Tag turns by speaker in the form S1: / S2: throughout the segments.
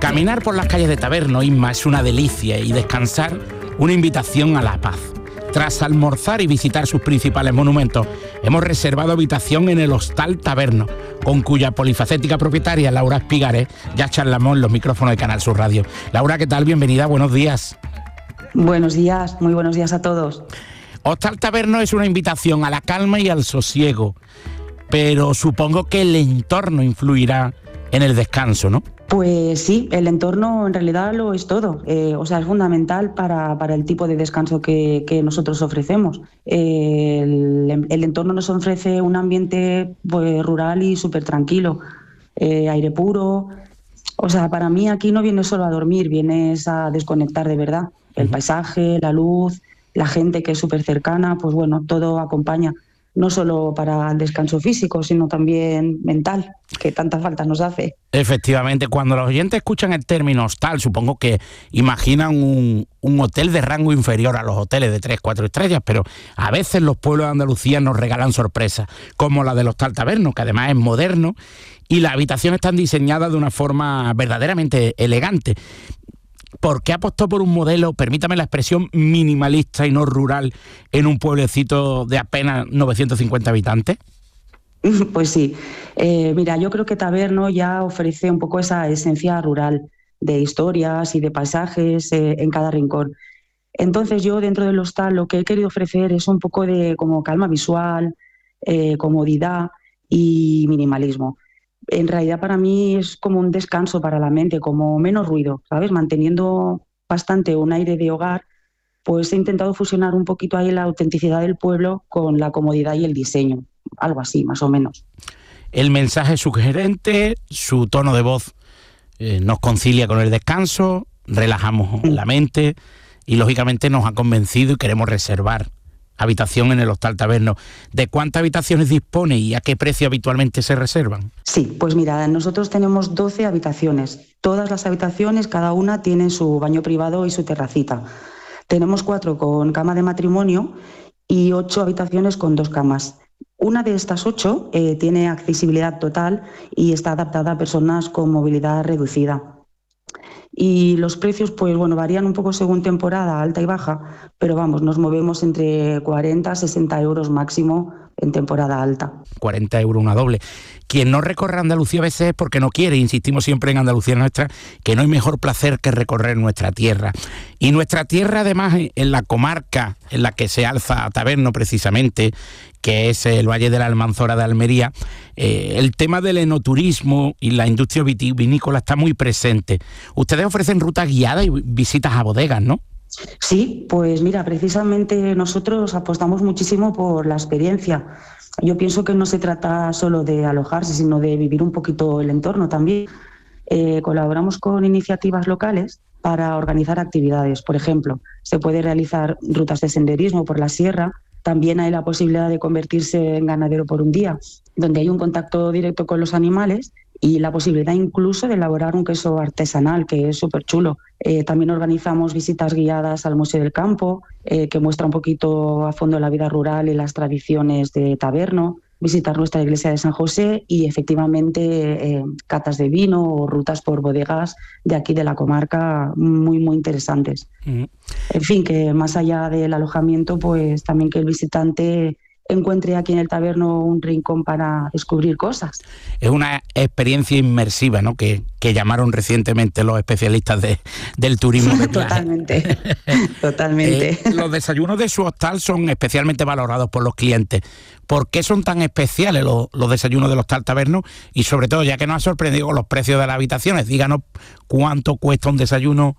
S1: Caminar por las calles de Taberno, Isma, es una delicia y descansar una invitación a la paz. Tras almorzar y visitar sus principales monumentos, hemos reservado habitación en el Hostal Taberno, con cuya polifacética propietaria, Laura Espigares, ya charlamos en los micrófonos de Canal Sur Radio. Laura, ¿qué tal? Bienvenida, buenos días.
S2: Buenos días, muy buenos días a todos.
S1: Hostal Taberno es una invitación a la calma y al sosiego, pero supongo que el entorno influirá en el descanso, ¿no?
S2: Pues sí, el entorno en realidad lo es todo, es fundamental para el tipo de descanso que nosotros ofrecemos. El entorno nos ofrece un ambiente pues, rural y súper tranquilo, aire puro. O sea, para mí aquí no vienes solo a dormir, vienes a desconectar de verdad. El paisaje, la luz, la gente que es súper cercana, pues bueno, todo acompaña. No solo para el descanso físico, sino también mental, que tanta falta nos hace.
S1: Efectivamente, cuando los oyentes escuchan el término hostal, supongo que imaginan un hotel de rango inferior a los hoteles de 3, 4 estrellas, pero a veces los pueblos de Andalucía nos regalan sorpresas, como la del Hostal Taberno, que además es moderno, y las habitaciones están diseñadas de una forma verdaderamente elegante. ¿Por qué apostó por un modelo, permítame la expresión, minimalista y no rural en un pueblecito de apenas 950 habitantes?
S2: Pues sí. Mira, yo creo que Taberno ya ofrece un poco esa esencia rural de historias y de paisajes en cada rincón. Entonces yo dentro del hostal lo que he querido ofrecer es un poco de como calma visual, comodidad y minimalismo. En realidad para mí es como un descanso para la mente, como menos ruido, ¿sabes? Manteniendo bastante un aire de hogar, pues he intentado fusionar un poquito ahí la autenticidad del pueblo con la comodidad y el diseño, algo así, más o menos.
S1: El mensaje es sugerente, su tono de voz nos concilia con el descanso, relajamos la mente y lógicamente nos ha convencido y queremos reservar habitación en el Hostal Taberno. ¿De cuántas habitaciones dispone y a qué precio habitualmente se reservan?
S2: Sí, pues mira, nosotros tenemos 12 habitaciones. Todas las habitaciones, cada una tiene su baño privado y su terracita. Tenemos 4 con cama de matrimonio y 8 habitaciones con 2 camas. Una de estas 8 tiene accesibilidad total y está adaptada a personas con movilidad reducida. Y los precios, pues bueno, varían un poco según temporada, alta y baja, pero vamos, nos movemos entre 40 a 60 euros máximo en temporada alta.
S1: 40 euros una doble. Quien no recorre Andalucía a veces es porque no quiere, insistimos siempre en Andalucía Nuestra, que no hay mejor placer que recorrer nuestra tierra. Y nuestra tierra, además, en la comarca en la que se alza Taberno precisamente, que es el Valle de la Almanzora de Almería, el tema del enoturismo y la industria vitivinícola está muy presente. Ustedes ofrecen rutas guiadas y visitas a bodegas, ¿no?
S2: Sí, pues mira, precisamente nosotros apostamos muchísimo por la experiencia. Yo pienso que no se trata solo de alojarse, sino de vivir un poquito el entorno también. Colaboramos con iniciativas locales para organizar actividades. Por ejemplo, se puede realizar rutas de senderismo por la sierra. También hay la posibilidad de convertirse en ganadero por un día, donde hay un contacto directo con los animales y la posibilidad incluso de elaborar un queso artesanal, que es súper chulo. También organizamos visitas guiadas al Museo del Campo, que muestra un poquito a fondo la vida rural y las tradiciones de Taberno, visitar nuestra iglesia de San José y efectivamente catas de vino o rutas por bodegas de aquí de la comarca muy, muy interesantes. En fin, que más allá del alojamiento, pues también que el visitante encuentre aquí en el Taberno un rincón para descubrir cosas.
S1: Es una experiencia inmersiva, ¿no? Que llamaron recientemente los especialistas del turismo de viaje.
S2: Totalmente.
S1: Los desayunos de su hostal son especialmente valorados por los clientes. ¿Por qué son tan especiales los desayunos del Hostal Taberno? Y sobre todo, ya que nos ha sorprendido con los precios de las habitaciones, díganos cuánto cuesta un desayuno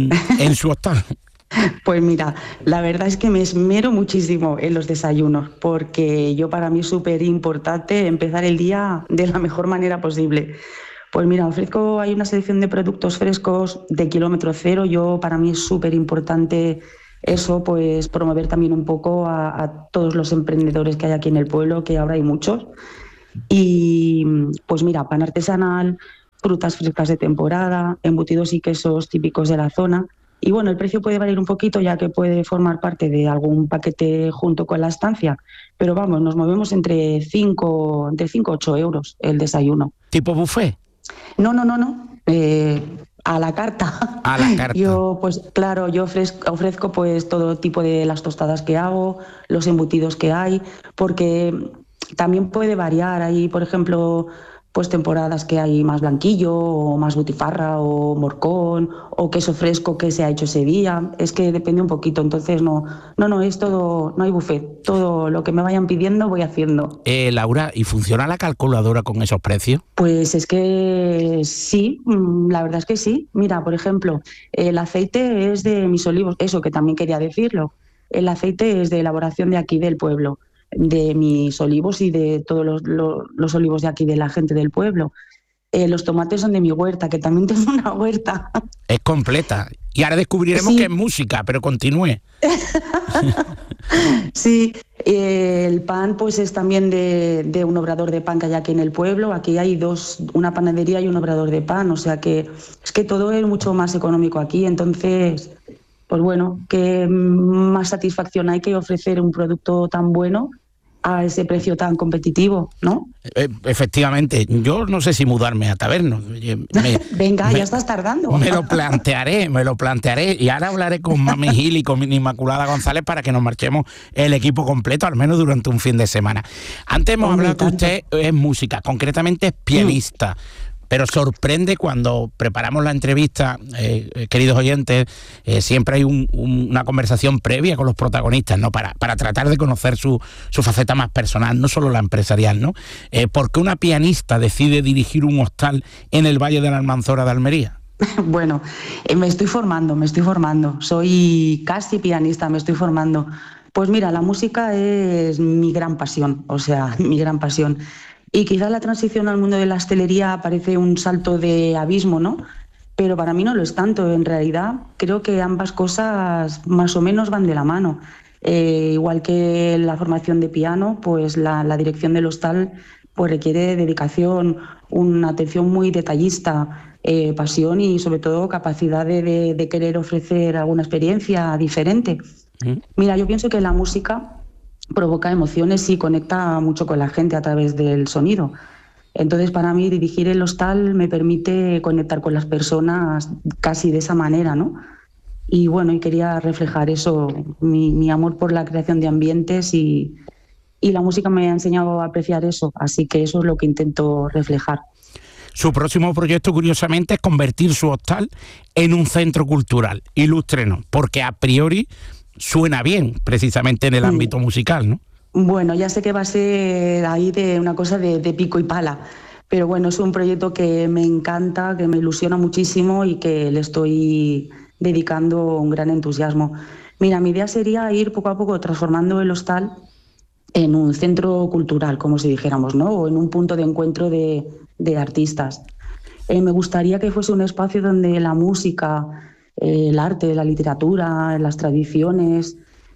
S1: en su hostal.
S2: Pues mira, la verdad es que me esmero muchísimo en los desayunos, porque para mí es súper importante empezar el día de la mejor manera posible. Pues mira, hay una selección de productos frescos de kilómetro cero. Para mí es súper importante eso, pues promover también un poco a todos los emprendedores que hay aquí en el pueblo, que ahora hay muchos. Y pues mira, pan artesanal, frutas frescas de temporada, embutidos y quesos típicos de la zona. Y bueno, el precio puede variar un poquito, ya que puede formar parte de algún paquete junto con la estancia, pero vamos, nos movemos entre 5 a 8 euros el desayuno.
S1: ¿Tipo buffet?
S2: No. a la carta.
S1: A la carta.
S2: Yo, pues claro, yo ofrezco pues todo tipo de las tostadas que hago, los embutidos que hay, porque también puede variar. Hay, por ejemplo, pues temporadas que hay más blanquillo o más butifarra o morcón o queso fresco que se ha hecho ese día. Es que depende un poquito. Entonces no es todo, no hay buffet. Todo lo que me vayan pidiendo voy haciendo.
S1: Laura, ¿y funciona la calculadora con esos precios?
S2: Pues es que sí, la verdad es que sí. Mira, por ejemplo, el aceite es de mis olivos, eso que también quería decirlo. El aceite es de elaboración de aquí del pueblo, de mis olivos y de todos los olivos de aquí de la gente del pueblo. Los tomates son de mi huerta, que también tengo una huerta.
S1: Es completa. Y ahora descubriremos que es música, pero continúe.
S2: Sí, el pan pues es también de un obrador de pan que hay aquí en el pueblo. Aquí hay una panadería y un obrador de pan, o sea que es que todo es mucho más económico aquí. Entonces, pues bueno, ¿qué más satisfacción hay que ofrecer un producto tan bueno a ese precio tan competitivo, ¿no?
S1: Efectivamente, yo no sé si mudarme a Tabernos.
S2: Venga, ya estás tardando.
S1: Me lo plantearé y ahora hablaré con Mami Gil y con Inmaculada González para que nos marchemos el equipo completo, al menos durante un fin de semana. Antes hemos hablado que usted es música, concretamente es pianista. Pero sorprende cuando preparamos la entrevista, queridos oyentes, siempre hay una conversación previa con los protagonistas, ¿no? Para tratar de conocer su faceta más personal, no solo la empresarial, ¿no? ¿Por qué una pianista decide dirigir un hostal en el Valle de la Almanzora de Almería?
S2: Bueno, me estoy formando. Soy casi pianista, me estoy formando. Pues mira, la música es mi gran pasión, mi gran pasión. Y quizás la transición al mundo de la hostelería parece un salto de abismo, ¿no? Pero para mí no lo es tanto. En realidad creo que ambas cosas más o menos van de la mano. Igual que la formación de piano, pues la dirección del hostal pues requiere dedicación, una atención muy detallista, pasión y sobre todo capacidad de querer ofrecer alguna experiencia diferente. Mira, yo pienso que la música provoca emociones y conecta mucho con la gente a través del sonido. Entonces, para mí, dirigir el hostal me permite conectar con las personas casi de esa manera, ¿no? Y bueno, y quería reflejar eso, mi amor por la creación de ambientes y la música me ha enseñado a apreciar eso, así que eso es lo que intento reflejar.
S1: Su próximo proyecto, curiosamente, es convertir su hostal en un centro cultural. Ilústrenos, porque a priori suena bien, precisamente en el ámbito musical, ¿no?
S2: Bueno, ya sé que va a ser ahí de una cosa de pico y pala, pero bueno, es un proyecto que me encanta, que me ilusiona muchísimo y que le estoy dedicando un gran entusiasmo. Mira, mi idea sería ir poco a poco transformando el hostal en un centro cultural, como si dijéramos, ¿no? O en un punto de encuentro de artistas. Me gustaría que fuese un espacio donde la música, el arte, la literatura, las tradiciones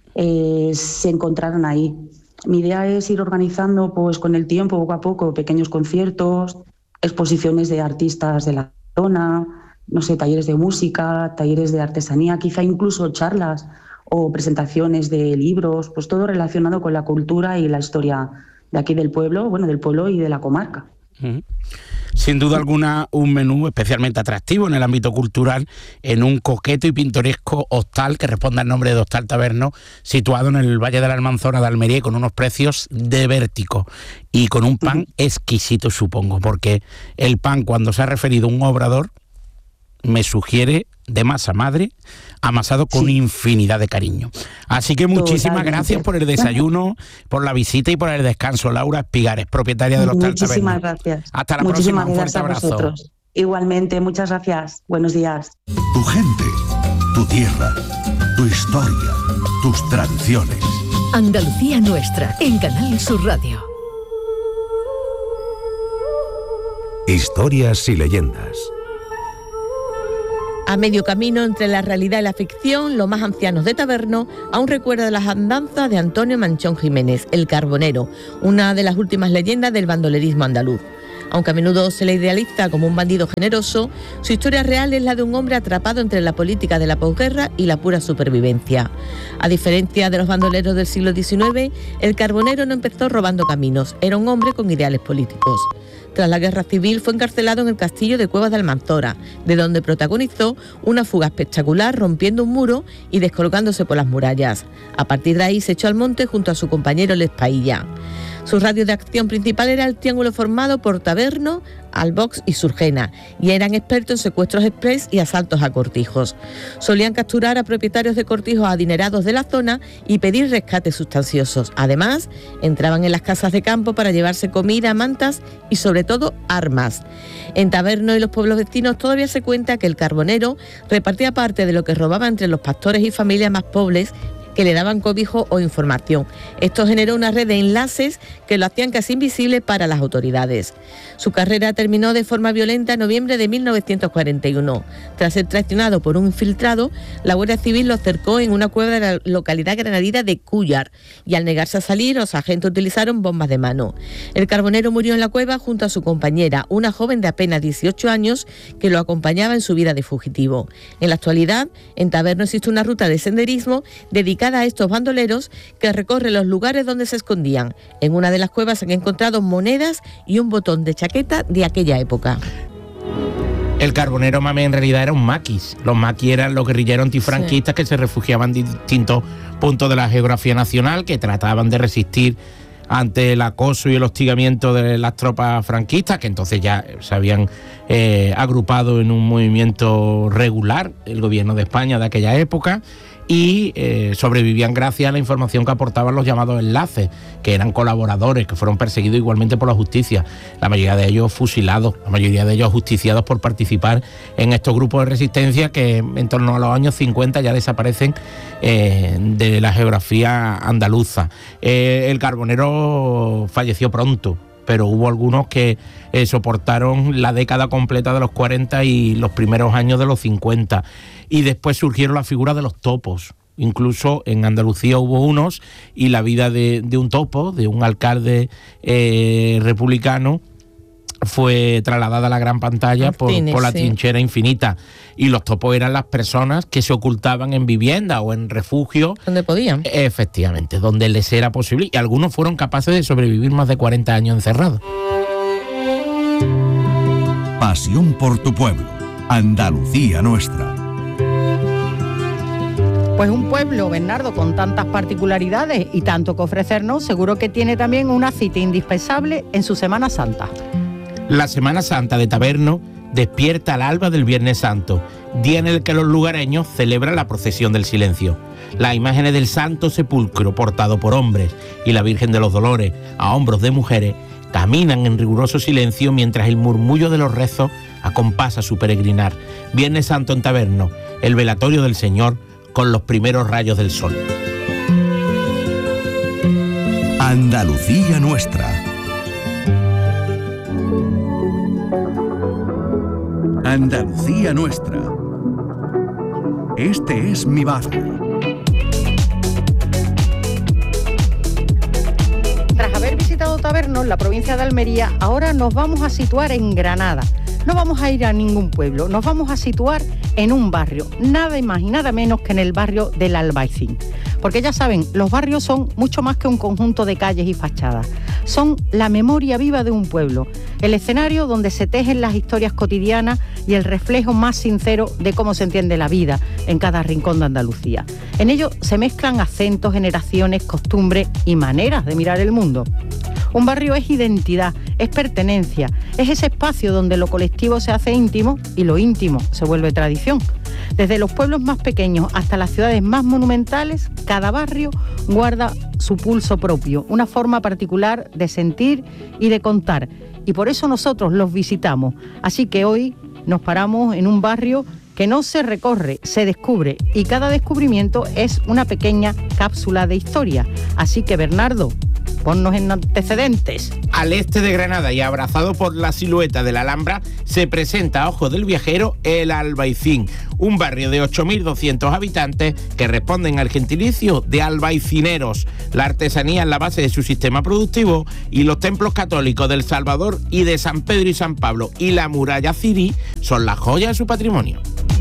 S2: se encontraran ahí. Mi idea es ir organizando pues con el tiempo, poco a poco, pequeños conciertos, exposiciones de artistas de la zona, no sé, talleres de música, talleres de artesanía, quizá incluso charlas o presentaciones de libros, pues todo relacionado con la cultura y la historia de aquí del pueblo, bueno, del pueblo y de la comarca.
S1: Sin duda alguna, un menú especialmente atractivo en el ámbito cultural, en un coqueto y pintoresco hostal que responde al nombre de Hostal Tabernos, situado en el Valle de la Almanzora de Almería, con unos precios de vértigo y con un pan exquisito, supongo, porque el pan, cuando se ha referido a un obrador, me sugiere de masa madre, amasado con infinidad de cariño. Así que muchísimas gracias por el desayuno, por la visita y por el descanso. Laura Espigares, propietaria del Hostal Tabernos.
S2: Muchísimas gracias.
S1: Hasta la próxima, un fuerte abrazo.
S2: Vosotros. Igualmente, muchas gracias. Buenos días.
S3: Tu gente, tu tierra, tu historia, tus tradiciones.
S4: Andalucía Nuestra, en Canal Sur Radio.
S3: Historias y leyendas.
S5: A medio camino entre la realidad y la ficción, los más ancianos de Tabernos aún recuerdan las andanzas de Antonio Manchón Jiménez, el Carbonero, una de las últimas leyendas del bandolerismo andaluz. Aunque a menudo se le idealiza como un bandido generoso, su historia real es la de un hombre atrapado entre la política de la posguerra y la pura supervivencia. A diferencia de los bandoleros del siglo XIX, el Carbonero no empezó robando caminos, era un hombre con ideales políticos. Tras la Guerra Civil fue encarcelado en el castillo de Cuevas de Almanzora, de donde protagonizó una fuga espectacular rompiendo un muro y descolgándose por las murallas. A partir de ahí se echó al monte junto a su compañero Les Pailla. Su radio de acción principal era el triángulo formado por Taberno, Albox y Surgena, y eran expertos en secuestros express y asaltos a cortijos. Solían capturar a propietarios de cortijos adinerados de la zona y pedir rescates sustanciosos. Además, entraban en las casas de campo para llevarse comida, mantas y sobre todo armas. En Taberno y los pueblos vecinos todavía se cuenta que el carbonero repartía parte de lo que robaba entre los pastores y familias más pobres que le daban cobijo o información. Esto generó una red de enlaces que lo hacían casi invisible para las autoridades. Su carrera terminó de forma violenta en noviembre de 1941. Tras ser traicionado por un infiltrado, la Guardia Civil lo cercó en una cueva de la localidad granadina de Cúllar y al negarse a salir, los agentes utilizaron bombas de mano. El carbonero murió en la cueva junto a su compañera, una joven de apenas 18 años que lo acompañaba en su vida de fugitivo. En la actualidad, en Taberno existe una ruta de senderismo dedicada a estos bandoleros que recorren los lugares donde se escondían. En una de las cuevas se han encontrado monedas y un botón de chaqueta de aquella época.
S1: El carbonero Mamé en realidad era un maquis. Los maquis eran los guerrilleros antifranquistas que se refugiaban en distintos puntos de la geografía nacional, que trataban de resistir ante el acoso y el hostigamiento de las tropas franquistas, que entonces ya se habían agrupado en un movimiento regular, el gobierno de España de aquella época, y sobrevivían gracias a la información que aportaban los llamados enlaces, que eran colaboradores, que fueron perseguidos igualmente por la justicia, la mayoría de ellos fusilados, la mayoría de ellos ajusticiados por participar en estos grupos de resistencia que en torno a los años 50 ya desaparecen de la geografía andaluza. El carbonero falleció pronto, pero hubo algunos que soportaron la década completa de los 40 y los primeros años de los 50. Y después surgieron las figuras de los topos. Incluso en Andalucía hubo unos, y la vida de un topo, de un alcalde republicano, fue trasladada a la gran pantalla por la trinchera infinita. Y los topos eran las personas que se ocultaban en vivienda o en refugio.
S5: Donde podían.
S1: Efectivamente, donde les era posible. Y algunos fueron capaces de sobrevivir más de 40 años encerrados.
S3: Pasión por tu pueblo. Andalucía nuestra.
S6: Pues un pueblo, Bernardo, con tantas particularidades y tanto que ofrecernos, seguro que tiene también una cita indispensable en su Semana Santa.
S1: La Semana Santa de Taberno despierta al alba del Viernes Santo, día en el que los lugareños celebran la procesión del silencio. Las imágenes del Santo Sepulcro, portado por hombres, y la Virgen de los Dolores, a hombros de mujeres, caminan en riguroso silencio mientras el murmullo de los rezos acompasa su peregrinar. Viernes Santo en Taberno, el velatorio del Señor con los primeros rayos del sol.
S3: Andalucía nuestra. Andalucía nuestra. Este es mi barrio.
S6: Tras haber visitado Taberno, en la provincia de Almería, ahora nos vamos a situar en Granada. No vamos a ir a ningún pueblo, nos vamos a situar en un barrio, nada más y nada menos que en el barrio del Albaicín. Porque ya saben, los barrios son mucho más que un conjunto de calles y fachadas. Son la memoria viva de un pueblo, el escenario donde se tejen las historias cotidianas y el reflejo más sincero de cómo se entiende la vida en cada rincón de Andalucía. En ello se mezclan acentos, generaciones, costumbres y maneras de mirar el mundo. Un barrio es identidad, es pertenencia, es ese espacio donde lo colectivo se hace íntimo y lo íntimo se vuelve tradición. Desde los pueblos más pequeños hasta las ciudades más monumentales, cada barrio guarda su pulso propio, una forma particular de sentir y de contar. Y por eso nosotros los visitamos. Así que hoy nos paramos en un barrio que no se recorre, se descubre, y cada descubrimiento es una pequeña cápsula de historia. Así que, Bernardo, ponnos en antecedentes.
S1: Al este de Granada y abrazado por la silueta de la Alhambra, se presenta a ojos del viajero el Albaicín, un barrio de 8.200 habitantes que responden al gentilicio de albaicineros. La artesanía es la base de su sistema productivo y los templos católicos del Salvador y de San Pedro y San Pablo y la muralla cirí son la joya de su patrimonio.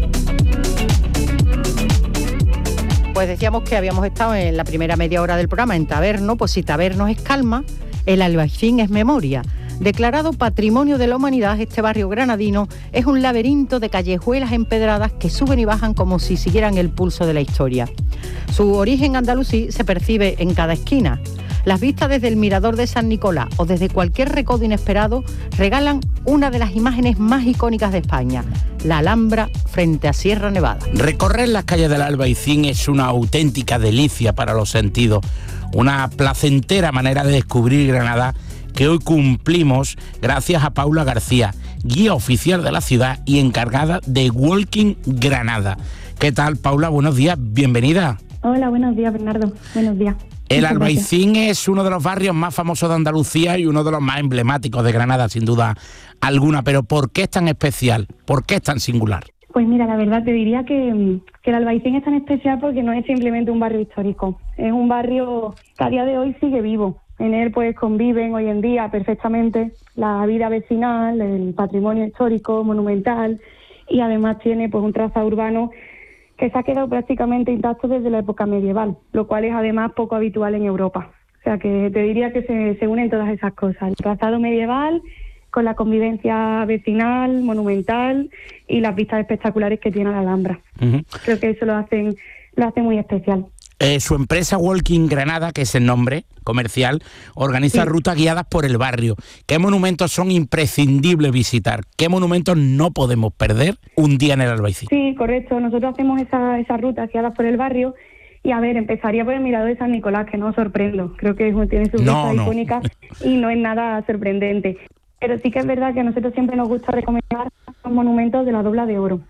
S6: Pues decíamos que habíamos estado en la primera media hora del programa en Taberno, pues si Taberno es calma, el Albaicín es memoria. Declarado Patrimonio de la Humanidad, este barrio granadino es un laberinto de callejuelas empedradas que suben y bajan como si siguieran el pulso de la historia. Su origen andalusí se percibe en cada esquina. Las vistas desde el mirador de San Nicolás o desde cualquier recodo inesperado regalan una de las imágenes más icónicas de España, la Alhambra frente a Sierra Nevada.
S1: Recorrer las calles del Albaicín es una auténtica delicia para los sentidos, una placentera manera de descubrir Granada que hoy cumplimos gracias a Paula García, guía oficial de la ciudad y encargada de Walking Granada. ¿Qué tal, Paula? Buenos días, bienvenida.
S7: Hola, buenos días, Bernardo. Buenos días.
S1: El Albaicín es uno de los barrios más famosos de Andalucía y uno de los más emblemáticos de Granada, sin duda alguna. Pero ¿por qué es tan especial? ¿Por qué es tan singular?
S7: Pues mira, la verdad te diría que el Albaicín es tan especial porque no es simplemente un barrio histórico. Es un barrio que a día de hoy sigue vivo. En él pues conviven hoy en día perfectamente la vida vecinal, el patrimonio histórico, monumental, y además tiene pues un trazado urbano que se ha quedado prácticamente intacto desde la época medieval, lo cual es además poco habitual en Europa. O sea que te diría que se unen todas esas cosas, el trazado medieval con la convivencia vecinal, monumental y las vistas espectaculares que tiene la Alhambra. Uh-huh. Creo que eso lo hace muy especial.
S1: Su empresa Walking Granada, que es el nombre comercial, organiza rutas guiadas por el barrio. ¿Qué monumentos son imprescindibles visitar? ¿Qué monumentos no podemos perder un día en el Albaicín?
S7: Sí, correcto. Nosotros hacemos esas rutas guiadas por el barrio. Y a ver, empezaría por el mirador de San Nicolás, que no os sorprendo. Creo que tiene sus vistas icónicas y no es nada sorprendente. Pero sí que es verdad que a nosotros siempre nos gusta recomendar los monumentos de la Dobla de Oro.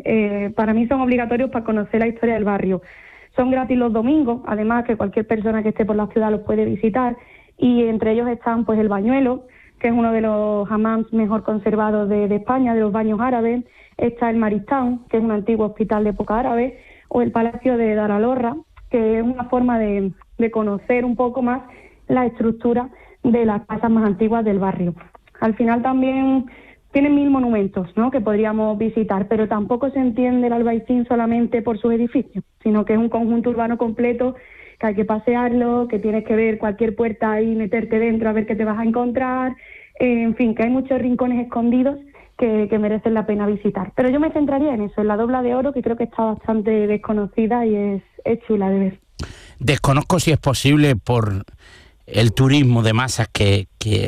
S7: Para mí son obligatorios para conocer la historia del barrio. Son gratis los domingos, además que cualquier persona que esté por la ciudad los puede visitar, y entre ellos están pues el Bañuelo, que es uno de los hammams mejor conservados de España, de los baños árabes. Está el Maristán, que es un antiguo hospital de época árabe, o el Palacio de Daralorra, que es una forma de conocer un poco más la estructura de las casas más antiguas del barrio. Al final también tienen 1000 monumentos, ¿no?, que podríamos visitar, pero tampoco se entiende el Albaicín solamente por sus edificios, sino que es un conjunto urbano completo, que hay que pasearlo, que tienes que ver cualquier puerta y meterte dentro a ver qué te vas a encontrar, en fin, que hay muchos rincones escondidos que merecen la pena visitar. Pero yo me centraría en eso, en la Dobla de Oro, que creo que está bastante desconocida y es chula de ver.
S1: Desconozco si es posible por el turismo de masas que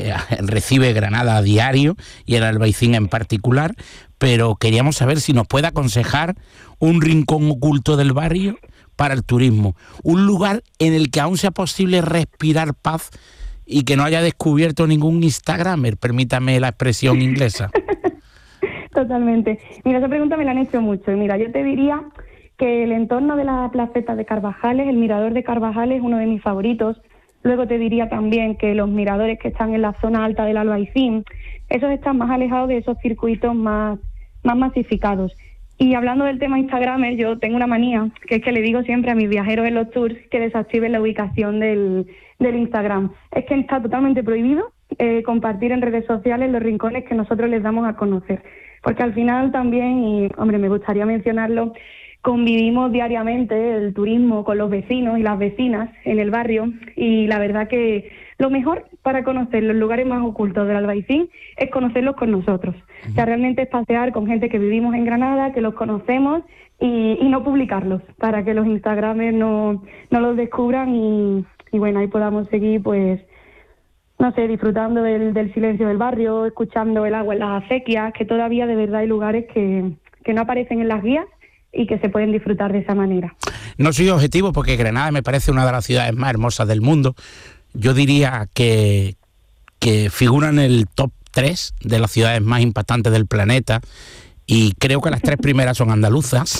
S1: recibe Granada a diario y el Albaicín en particular, pero queríamos saber si nos puede aconsejar un rincón oculto del barrio para el turismo, un lugar en el que aún sea posible respirar paz y que no haya descubierto ningún instagramer, permítame la expresión inglesa.
S7: Totalmente. Mira, esa pregunta me la han hecho mucho y mira, yo te diría que el entorno de la placeta de Carvajales, el mirador de Carvajales, es uno de mis favoritos. Luego te diría también que los miradores que están en la zona alta del Albaicín, esos están más alejados de esos circuitos más masificados. Y hablando del tema Instagramer, yo tengo una manía, que es que le digo siempre a mis viajeros en los tours que desactiven la ubicación del Instagram. Es que está totalmente prohibido compartir en redes sociales los rincones que nosotros les damos a conocer. Porque al final también, y hombre, me gustaría mencionarlo, convivimos diariamente el turismo con los vecinos y las vecinas en el barrio, y la verdad que lo mejor para conocer los lugares más ocultos del Albaicín es conocerlos con nosotros. O sea, realmente es pasear con gente que vivimos en Granada, que los conocemos, y no publicarlos para que los Instagramers no los descubran y bueno, ahí podamos seguir pues, no sé, disfrutando del silencio del barrio, escuchando el agua en las acequias, que todavía de verdad hay lugares que no aparecen en las guías y que se pueden disfrutar de esa manera.
S1: No soy objetivo porque Granada me parece una de las ciudades más hermosas del mundo. Yo diría que figura en el top 3 de las ciudades más impactantes del planeta, y creo que las 3 primeras son andaluzas.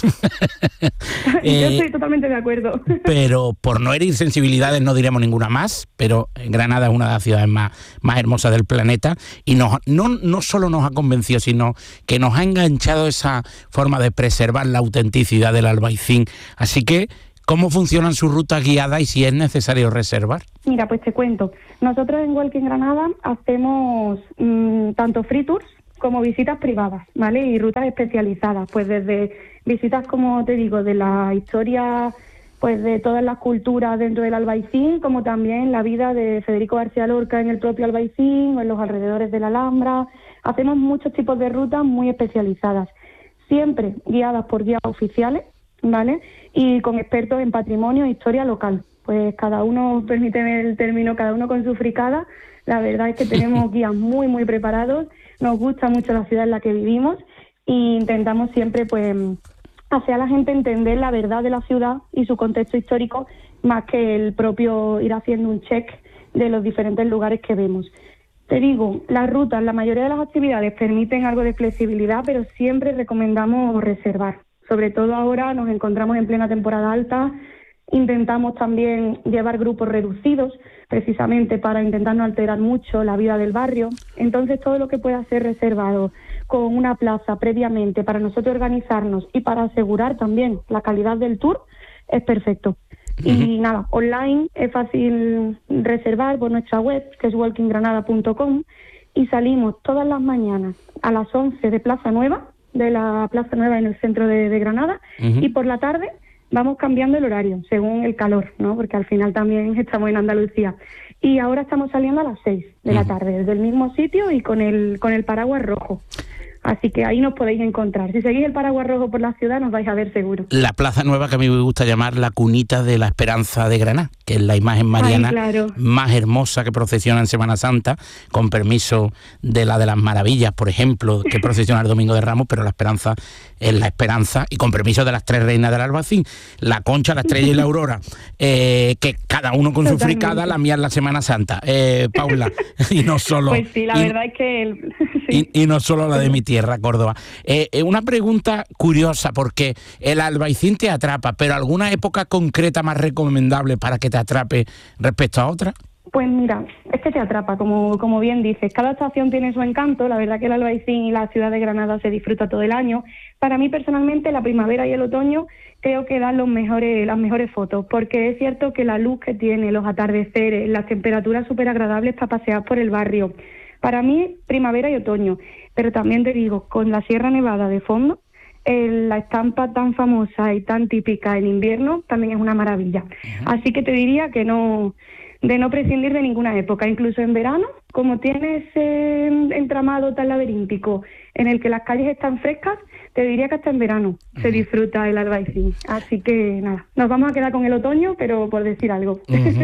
S7: Yo estoy totalmente de acuerdo.
S1: Pero por no herir sensibilidades no diremos ninguna más, pero Granada es una de las ciudades más hermosas del planeta, y no solo nos ha convencido, sino que nos ha enganchado esa forma de preservar la autenticidad del Albaicín. Así que, ¿cómo funcionan sus rutas guiadas y si es necesario reservar?
S7: Mira, pues te cuento. Nosotros en Walking Granada hacemos tanto free tours como visitas privadas, ¿vale? Y rutas especializadas, pues desde visitas, como te digo, de la historia pues de todas las culturas dentro del Albaicín, como también la vida de Federico García Lorca en el propio Albaicín o en los alrededores de la Alhambra. Hacemos muchos tipos de rutas muy especializadas, siempre guiadas por guías oficiales, ¿vale? Y con expertos en patrimonio e historia local. Pues cada uno, permíteme el término, cada uno con su fricada. La verdad es que tenemos guías muy, muy preparados. Nos gusta mucho la ciudad en la que vivimos e intentamos siempre, pues, hacer a la gente entender la verdad de la ciudad y su contexto histórico, más que el propio ir haciendo un check de los diferentes lugares que vemos. Te digo, las rutas, la mayoría de las actividades permiten algo de flexibilidad, pero siempre recomendamos reservar. Sobre todo ahora nos encontramos en plena temporada alta. Intentamos también llevar grupos reducidos, precisamente para intentar no alterar mucho la vida del barrio. Entonces, todo lo que pueda ser reservado con una plaza previamente para nosotros organizarnos y para asegurar también la calidad del tour es perfecto. Y nada, online es fácil reservar por nuestra web, que es walkinggranada.com, y salimos todas las mañanas a las 11 de Plaza Nueva, de la Plaza Nueva en el centro de Granada, y por la tarde vamos cambiando el horario según el calor, ¿no? Porque al final también estamos en Andalucía. Y ahora estamos saliendo a las 6 de la tarde, desde el mismo sitio y con el paraguas rojo. Así que ahí nos podéis encontrar. Si seguís el paraguas rojo por la ciudad, nos vais a ver seguro.
S1: La Plaza Nueva, que a mí me gusta llamar la cunita de la esperanza de Granada, que es la imagen mariana más hermosa que procesiona en Semana Santa, con permiso de las Maravillas, por ejemplo, que procesiona el Domingo de Ramos, pero la esperanza es la esperanza, y con permiso de las tres reinas del Albaicín, la Concha, la Estrella y la Aurora, que cada uno con su fricada, la mía es la Semana Santa, Paula, y no solo...
S7: Pues sí, la verdad es que...
S1: sí. y no solo la de mi tierra, Córdoba. Una pregunta curiosa, porque el Albaicín te atrapa, pero ¿alguna época concreta más recomendable para que te atrape respecto a otra?
S7: Pues mira, es que te atrapa, como bien dices. Cada estación tiene su encanto. La verdad que el Albaicín y la ciudad de Granada se disfruta todo el año. Para mí, personalmente, la primavera y el otoño creo que dan las mejores fotos, porque es cierto que la luz que tiene, los atardeceres, las temperaturas súper agradables para pasear por el barrio. Para mí, primavera y otoño. Pero también te digo, con la Sierra Nevada de fondo, la estampa tan famosa y tan típica en invierno también es una maravilla. Así que te diría que de no prescindir de ninguna época, incluso en verano, como tiene ese entramado tan laberíntico en el que las calles están frescas, te diría que hasta en verano se disfruta el Albaicín. Así que nada, nos vamos a quedar con el otoño, pero por decir algo.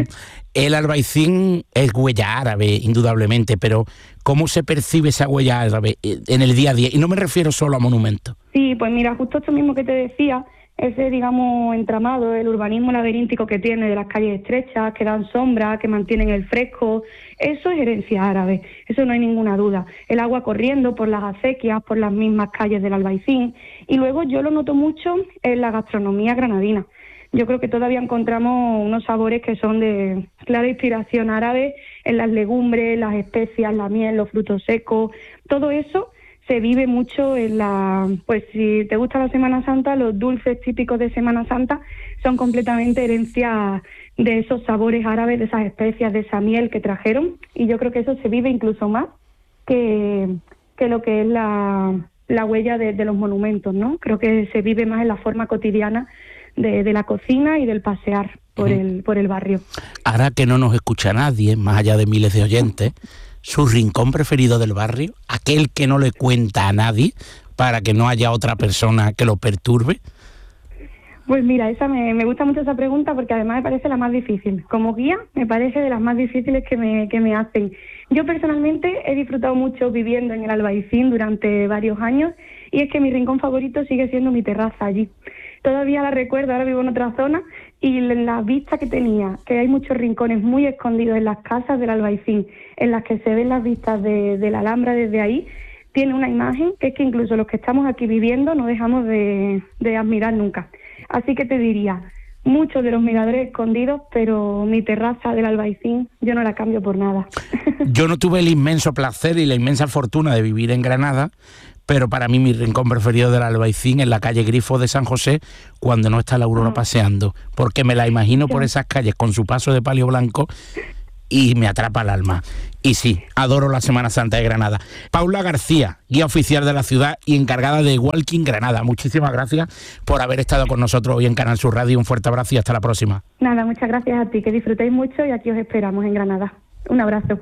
S1: El Albaicín es huella árabe, indudablemente, pero ¿cómo se percibe esa huella árabe en el día a día? Y no me refiero solo a monumentos.
S7: Sí, pues mira, justo esto mismo que te decía, ese, digamos, entramado, el urbanismo laberíntico que tiene de las calles estrechas, que dan sombra, que mantienen el fresco, eso es herencia árabe, eso no hay ninguna duda. El agua corriendo por las acequias, por las mismas calles del Albaicín, y luego yo lo noto mucho en la gastronomía granadina. Yo creo que todavía encontramos unos sabores que son de clara inspiración árabe en las legumbres, las especias, la miel, los frutos secos, todo eso se vive mucho en pues si te gusta la Semana Santa, los dulces típicos de Semana Santa son completamente herencia de esos sabores árabes, de esas especias, de esa miel que trajeron, y yo creo que eso se vive incluso más que lo que es la huella de los monumentos, ¿no? Creo que se vive más en la forma cotidiana de la cocina y del pasear por el barrio.
S1: Ahora que no nos escucha nadie, más allá de miles de oyentes, su rincón preferido del barrio, aquel que no le cuenta a nadie para que no haya otra persona que lo perturbe.
S7: Pues mira, me gusta mucho esa pregunta, porque además me parece la más difícil. Como guía me parece de las más difíciles que me hacen. Yo personalmente he disfrutado mucho viviendo en el Albaicín durante varios años, y es que mi rincón favorito sigue siendo mi terraza allí. Todavía la recuerdo, ahora vivo en otra zona, y la vista que tenía, que hay muchos rincones muy escondidos en las casas del Albaicín, en las que se ven las vistas de la Alhambra desde ahí, tiene una imagen que es que incluso los que estamos aquí viviendo no dejamos de admirar nunca. Así que te diría, muchos de los miradores escondidos, pero mi terraza del Albaicín yo no la cambio por nada.
S1: Yo no tuve el inmenso placer y la inmensa fortuna de vivir en Granada, pero para mí mi rincón preferido del Albaicín es la calle Grifo de San José, cuando no está la Aurora paseando, porque me la imagino por esas calles con su paso de palio blanco y me atrapa el alma. Y sí, adoro la Semana Santa de Granada. Paula García, guía oficial de la ciudad y encargada de Walking Granada. Muchísimas gracias por haber estado con nosotros hoy en Canal Sur Radio. Un fuerte abrazo y hasta la próxima.
S7: Nada, muchas gracias a ti, que disfrutéis mucho y aquí os esperamos en Granada. Un abrazo.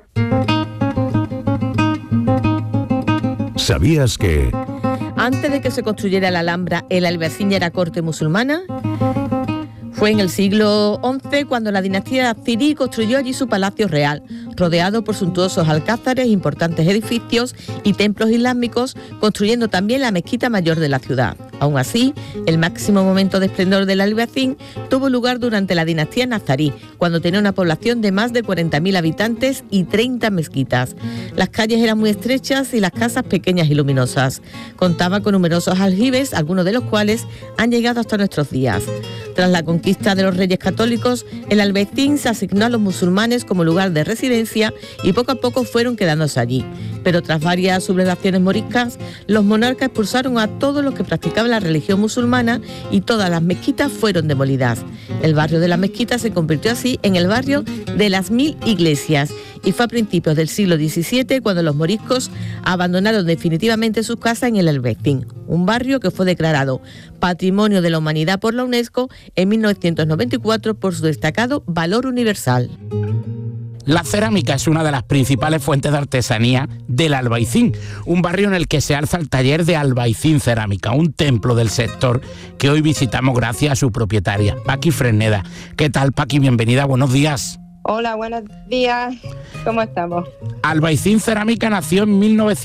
S3: ¿Sabías que...?
S5: Antes de que se construyera la Alhambra, el Albaicín era corte musulmana. Fue en el siglo XI cuando la dinastía azirí construyó allí su palacio real, rodeado por suntuosos alcázares, importantes edificios y templos islámicos, construyendo también la mezquita mayor de la ciudad. Aún así, el máximo momento de esplendor del Albaicín tuvo lugar durante la dinastía nazarí, cuando tenía una población de más de 40.000 habitantes y 30 mezquitas. Las calles eran muy estrechas y las casas pequeñas y luminosas. Contaba con numerosos aljibes, algunos de los cuales han llegado hasta nuestros días. Tras la conquista de los reyes católicos, el Albaicín se asignó a los musulmanes como lugar de residencia y poco a poco fueron quedándose allí. Pero tras varias sublevaciones moriscas, los monarcas expulsaron a todos los que practicaban la religión musulmana y todas las mezquitas fueron demolidas. El barrio de la mezquita se convirtió así en el barrio de las 1000 iglesias y fue a principios del siglo XVII cuando los moriscos abandonaron definitivamente sus casas en el Albaicín, un barrio que fue declarado Patrimonio de la Humanidad por la UNESCO en 1994 por su destacado valor universal.
S1: La cerámica es una de las principales fuentes de artesanía del Albaicín, un barrio en el que se alza el taller de Albaicín Cerámica, un templo del sector que hoy visitamos gracias a su propietaria, Paqui Fresneda. ¿Qué tal, Paqui? Bienvenida, buenos días.
S8: Hola, buenos días. ¿Cómo estamos?
S1: Albaicín Cerámica nació en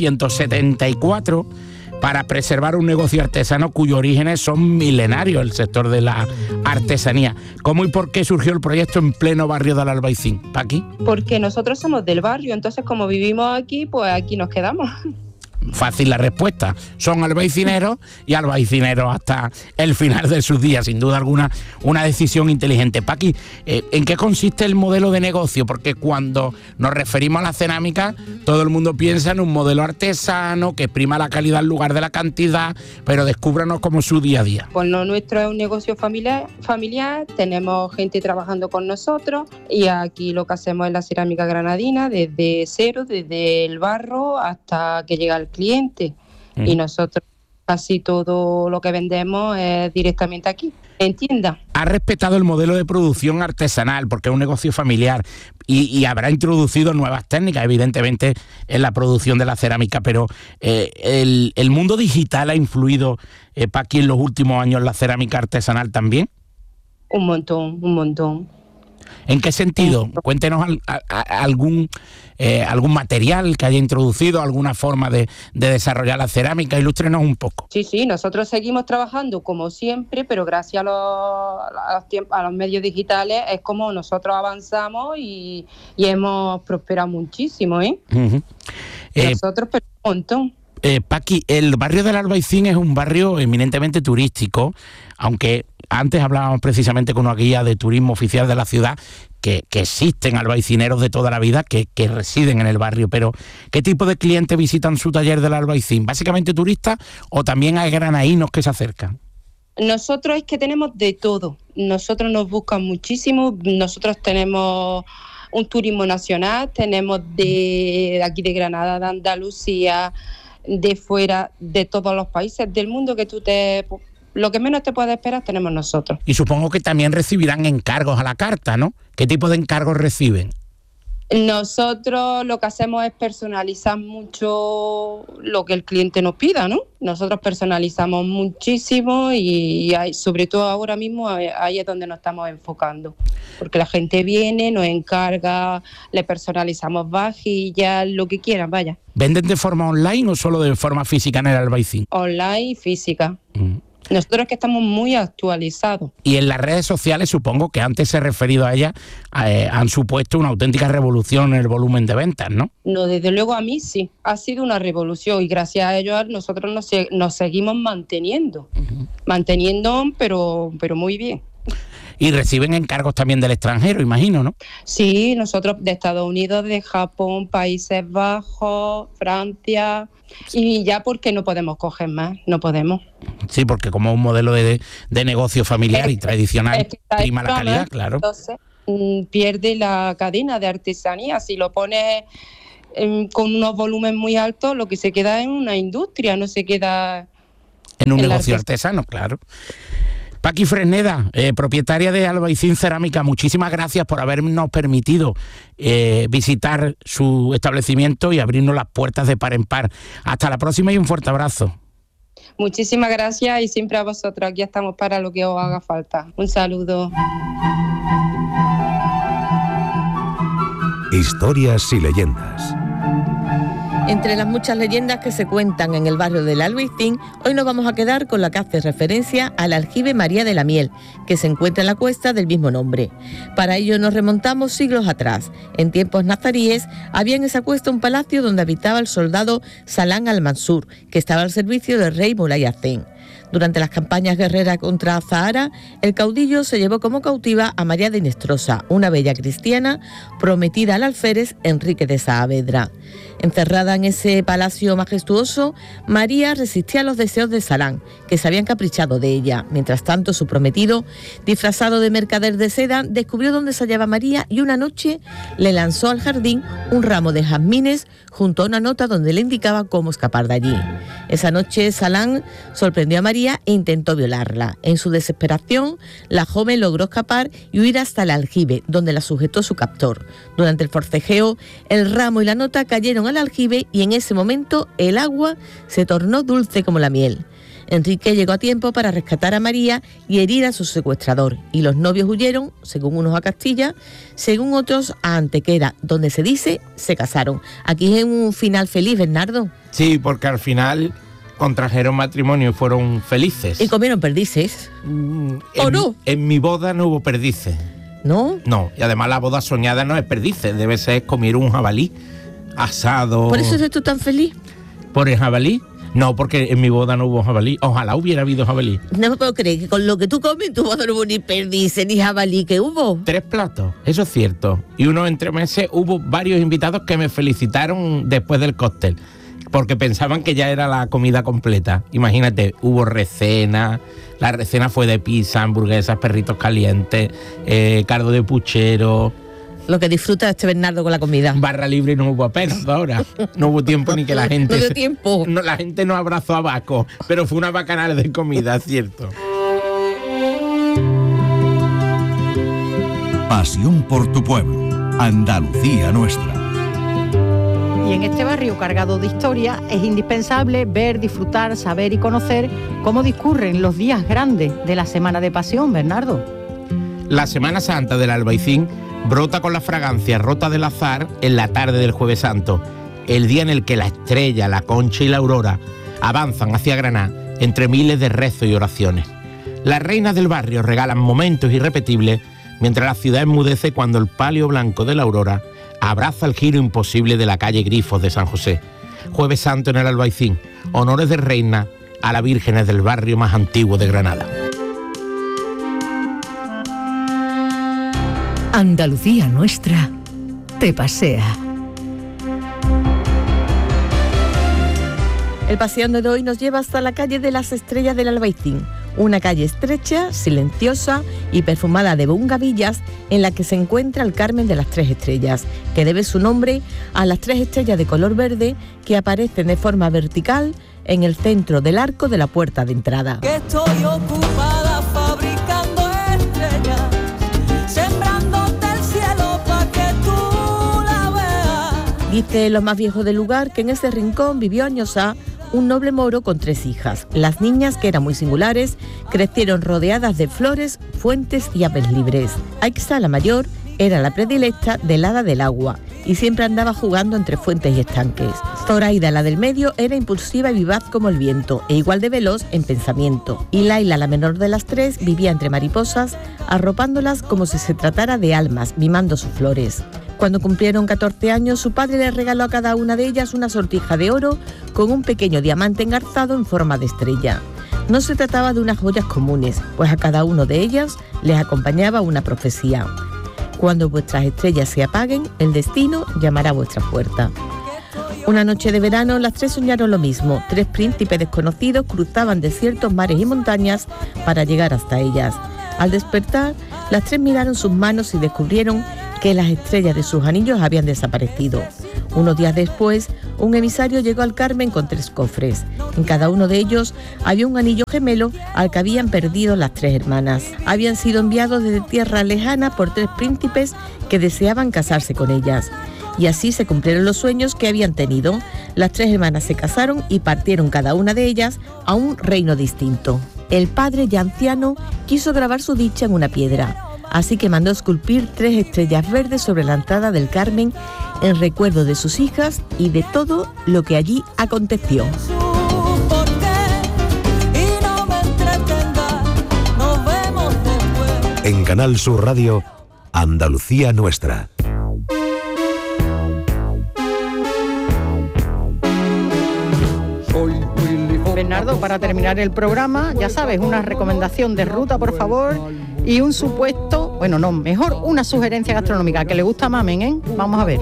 S1: 1974 para preservar un negocio artesano cuyos orígenes son milenarios, el sector de la artesanía. ¿Cómo y por qué surgió el proyecto en pleno barrio del Albaicín? ¿Paqui?
S8: Porque nosotros somos del barrio, entonces como vivimos aquí, pues aquí nos quedamos.
S1: Fácil la respuesta, son albaicineros y albaicineros hasta el final de sus días, sin duda alguna, una decisión inteligente. Paqui, ¿en qué consiste el modelo de negocio? Porque cuando nos referimos a la cerámica, todo el mundo piensa en un modelo artesano que prima la calidad en lugar de la cantidad, pero descúbranos cómo es su día a día.
S8: Pues lo nuestro es un negocio familiar, tenemos gente trabajando con nosotros y aquí lo que hacemos es la cerámica granadina desde cero, desde el barro hasta que llega el cliente. Y nosotros casi todo lo que vendemos es directamente aquí, en tienda.
S1: Ha respetado el modelo de producción artesanal porque es un negocio familiar y habrá introducido nuevas técnicas, evidentemente, en la producción de la cerámica, pero el mundo digital ha influido, Paqui, en los últimos años en la cerámica artesanal también.
S8: Un montón.
S1: ¿En qué sentido? Cuéntenos algún material que haya introducido, alguna forma de desarrollar la cerámica, ilústrenos un poco.
S8: Sí, nosotros seguimos trabajando como siempre, pero gracias a los medios digitales es como nosotros avanzamos y hemos prosperado muchísimo,
S1: Uh-huh.
S8: Nosotros, pero un montón.
S1: Paqui, el barrio del Albaicín es un barrio eminentemente turístico, aunque antes hablábamos precisamente con una guía de turismo oficial de la ciudad que existen albaicineros de toda la vida que residen en el barrio, pero ¿qué tipo de clientes visitan su taller del Albaicín? ¿Básicamente turistas o también hay granaínos que se acercan?
S8: Nosotros es que tenemos de todo, nosotros nos buscan muchísimo, nosotros tenemos un turismo nacional, tenemos de aquí de Granada, de Andalucía, de fuera, de todos los países del mundo que lo que menos te puedes esperar tenemos nosotros.
S1: Y supongo que también recibirán encargos a la carta, ¿no? ¿Qué tipo de encargos reciben?
S8: Nosotros lo que hacemos es personalizar mucho lo que el cliente nos pida, ¿no? Nosotros personalizamos muchísimo y sobre todo ahora mismo ahí es donde nos estamos enfocando. Porque la gente viene, nos encarga, le personalizamos vajillas, lo que quieran, vaya.
S1: ¿Venden de forma online o solo de forma física en el Albaicín?
S8: Online y física. Nosotros es que estamos muy actualizados.
S1: Y en las redes sociales, supongo que antes he referido a ellas, han supuesto una auténtica revolución en el volumen de ventas, ¿no?
S8: No, desde luego a mí sí, ha sido una revolución y gracias a ello nosotros nos seguimos manteniendo, pero muy bien.
S1: Y reciben encargos también del extranjero, imagino, ¿no?
S8: Sí, nosotros de Estados Unidos, de Japón, Países Bajos, Francia, y ya porque no podemos coger más, no podemos.
S1: Sí, porque como un modelo de negocio familiar y tradicional prima la calidad, claro.
S8: Entonces, pierde la cadena de artesanía. Si lo pones con unos volúmenes muy altos, lo que se queda es una industria, no se queda
S1: en un negocio artesano, claro. Paqui Fresneda, propietaria de Albaicín Cerámica, muchísimas gracias por habernos permitido visitar su establecimiento y abrirnos las puertas de par en par. Hasta la próxima y un fuerte abrazo.
S8: Muchísimas gracias y siempre a vosotros. Aquí estamos para lo que os haga falta. Un saludo.
S3: Historias y leyendas.
S5: Entre las muchas leyendas que se cuentan en el barrio del Albaicín, hoy nos vamos a quedar con la que hace referencia al aljibe María de la Miel, que se encuentra en la cuesta del mismo nombre. Para ello nos remontamos siglos atrás. En tiempos nazaríes había en esa cuesta un palacio donde habitaba el soldado Salán al-Mansur, que estaba al servicio del rey Mulay Hassen. Durante las campañas guerreras contra Zahara, el caudillo se llevó como cautiva a María de Inestrosa, una bella cristiana prometida al alférez Enrique de Saavedra. Encerrada en ese palacio majestuoso, María resistía a los deseos de Salán, que se habían caprichado de ella. Mientras tanto, su prometido, disfrazado de mercader de seda, descubrió dónde se hallaba María y una noche le lanzó al jardín un ramo de jazmines junto a una nota donde le indicaba cómo escapar de allí. Esa noche, Salán sorprendió a María e intentó violarla. En su desesperación, la joven logró escapar y huir hasta el aljibe, donde la sujetó su captor. Durante el forcejeo, el ramo y la nota cayeron al aljibe y en ese momento el agua se tornó dulce como la miel. Enrique llegó a tiempo para rescatar a María y herir a su secuestrador, y los novios huyeron, según unos a Castilla, según otros a Antequera, donde se dice se casaron. Aquí es un final feliz, Bernardo.
S1: Sí, porque al final contrajeron matrimonio y fueron felices.
S5: ¿Y comieron perdices? ¿O no?
S1: En mi boda no hubo perdices.
S5: ¿No?
S1: No, y además la boda soñada no es perdices, debe ser comer un jabalí asado.
S5: ¿Por eso eres tú tan feliz?
S1: ¿Por el jabalí? No, porque en mi boda no hubo jabalí. Ojalá hubiera habido jabalí.
S5: No me puedo creer que con lo que tú comes en tu boda no hubo ni perdices ni jabalí, que hubo.
S1: 3 platos, eso es cierto. Y unos entremeses hubo varios invitados que me felicitaron después del cóctel, porque pensaban que ya era la comida completa. Imagínate, hubo recena, la recena fue de pizza, hamburguesas, perritos calientes, cardo de puchero.
S5: Lo que disfruta este Bernardo con la comida.
S1: Barra libre no hubo apenas ahora. No hubo tiempo ni que la gente...
S5: No dio tiempo.
S1: No, la gente no abrazó a Baco, pero fue una bacanal de comida, cierto.
S3: Pasión por tu pueblo. Andalucía nuestra.
S6: Y en este barrio cargado de historia es indispensable ver, disfrutar, saber y conocer cómo discurren los días grandes de la Semana de Pasión, Bernardo.
S1: La Semana Santa del Albaicín brota con la fragancia rota del azar en la tarde del Jueves Santo, el día en el que la estrella, la concha y la aurora avanzan hacia Granada entre miles de rezos y oraciones. Las reinas del barrio regalan momentos irrepetibles mientras la ciudad enmudece cuando el palio blanco de la aurora abraza el giro imposible de la calle Grifos de San José. Jueves Santo en el Albaicín, honores de reina a las vírgenes del barrio más antiguo de Granada.
S4: Andalucía nuestra te pasea.
S5: El paseando de hoy nos lleva hasta la calle de las Estrellas del Albaicín, una calle estrecha, silenciosa y perfumada de bungavillas en la que se encuentra el Carmen de las Tres Estrellas, que debe su nombre a las 3 estrellas de color verde que aparecen de forma vertical en el centro del arco de la puerta de entrada.
S9: Que estoy ocupada fabricando estrellas, sembrándote el cielo pa' que tú la veas.
S5: Dice los más viejos del lugar que en ese rincón vivió años un noble moro con 3 hijas. Las niñas, que eran muy singulares, crecieron rodeadas de flores, fuentes y aves libres. Aixa, la mayor, era la predilecta del hada del agua y siempre andaba jugando entre fuentes y estanques. Zoraida, la del medio, era impulsiva y vivaz como el viento e igual de veloz en pensamiento. Y Laila, la menor de las 3, vivía entre mariposas, arropándolas como si se tratara de almas, mimando sus flores. Cuando cumplieron 14 años, su padre les regaló a cada una de ellas una sortija de oro con un pequeño diamante engarzado en forma de estrella. No se trataba de unas joyas comunes, pues a cada uno de ellas les acompañaba una profecía. Cuando vuestras estrellas se apaguen, el destino llamará a vuestra puerta. Una noche de verano, las 3 soñaron lo mismo. 3 príncipes desconocidos cruzaban desiertos, mares y montañas para llegar hasta ellas. Al despertar, las tres miraron sus manos y descubrieron que las estrellas de sus anillos habían desaparecido. Unos días después, un emisario llegó al Carmen con 3 cofres. En cada uno de ellos había un anillo gemelo al que habían perdido las 3 hermanas. Habían sido enviados desde tierra lejana por 3 príncipes que deseaban casarse con ellas. Y así se cumplieron los sueños que habían tenido. Las 3 hermanas se casaron y partieron cada una de ellas a un reino distinto. El padre, ya anciano, quiso grabar su dicha en una piedra. Así que mandó esculpir 3 estrellas verdes sobre la entrada del Carmen en recuerdo de sus hijas y de todo lo que allí aconteció.
S3: En Canal Sur Radio, Andalucía Nuestra.
S6: Bernardo, para terminar el programa, ya sabes, una recomendación de ruta, por favor, y un supuesto, bueno, no, mejor una sugerencia gastronómica que le gusta a Mamen, ¿eh? Vamos a ver.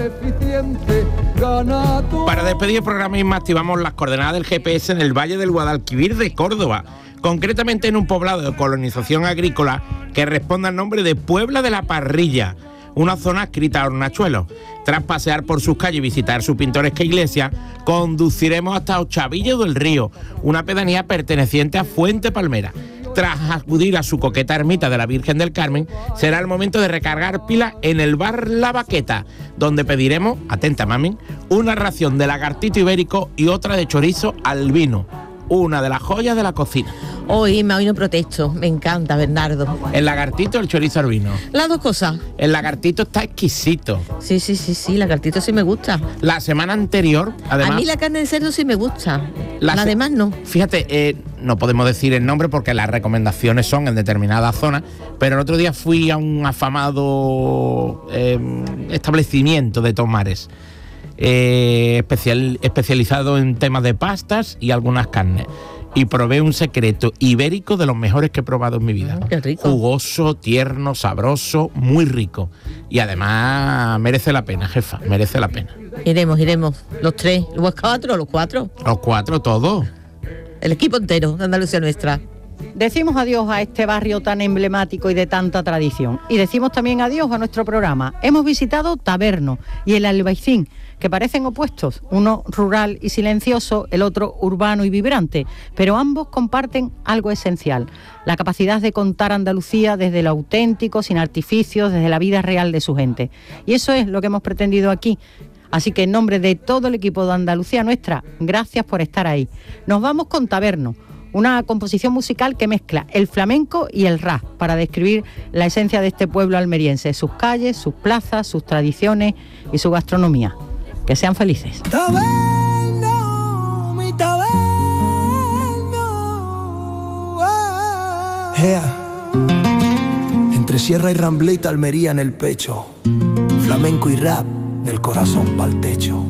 S1: Para despedir el programa mismo activamos las coordenadas del GPS en el Valle del Guadalquivir de Córdoba, concretamente en un poblado de colonización agrícola que responde al nombre de Puebla de la Parrilla, una zona adscrita a Hornachuelos. Tras pasear por sus calles y visitar su pintoresca iglesia, conduciremos hasta Ochavillo del Río, una pedanía perteneciente a Fuente Palmera. Tras acudir a su coqueta ermita de la Virgen del Carmen, será el momento de recargar pilas en el bar La Baqueta, donde pediremos, atenta mami, una ración de lagartito ibérico y otra de chorizo al vino, una de las joyas de la cocina.
S5: Hoy no protesto, me encanta, Bernardo.
S1: ¿El lagartito o el chorizo al vino?
S5: Las 2 cosas.
S1: El lagartito está exquisito.
S5: Sí, lagartito sí me gusta.
S1: La semana anterior, además...
S5: A mí la carne de cerdo sí me gusta, además no.
S1: Fíjate, no podemos decir el nombre porque las recomendaciones son en determinadas zonas, pero el otro día fui a un afamado establecimiento de Tomares, especializado en temas de pastas y algunas carnes. Y probé un secreto ibérico de los mejores que he probado en mi vida.
S5: Qué rico.
S1: Jugoso, tierno, sabroso, muy rico. Y además merece la pena, jefa, merece la pena.
S5: Iremos, los 3, los 4, los 4.
S1: Los 4, todos.
S5: El equipo entero de Andalucía Nuestra.
S6: Decimos adiós a este barrio tan emblemático y de tanta tradición. Y decimos también adiós a nuestro programa. Hemos visitado Taberno y el Albaicín, que parecen opuestos, uno rural y silencioso, el otro urbano y vibrante, pero ambos comparten algo esencial, la capacidad de contar Andalucía desde lo auténtico, sin artificios, desde la vida real de su gente. Y eso es lo que hemos pretendido aquí. Así que en nombre de todo el equipo de Andalucía Nuestra, gracias por estar ahí. Nos vamos con Taberno, una composición musical que mezcla el flamenco y el rap para describir la esencia de este pueblo almeriense, sus calles, sus plazas, sus tradiciones y su gastronomía. Que sean felices.
S9: Taberno, mi taberno.
S10: Entre sierra y rambleta, Almería en el pecho, flamenco y rap del corazón pa'l techo.